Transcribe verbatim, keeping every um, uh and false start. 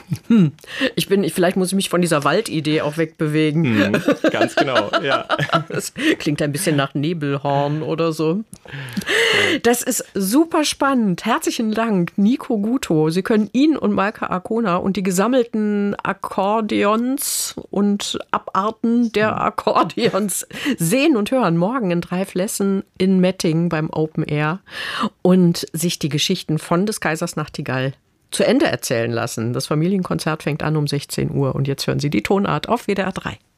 Hm. Ich bin, ich, vielleicht muss ich mich von dieser Waldidee auch wegbewegen. Hm, ganz genau, ja. Das klingt ein bisschen nach Nebelhorn oder so. Das ist super spannend. Herzlichen Dank, Nico Guto. Sie können ihn und Malka Arkona und die gesammelten Akkordeons und Abarten der Akkordeons sehen und hören morgen in Dreiflessen in Mettingen beim Open Air und sich die Geschichten von des Kaisers Nachtigall zu Ende erzählen lassen. Das Familienkonzert fängt an um sechzehn Uhr und jetzt hören Sie die Tonart auf W D R drei.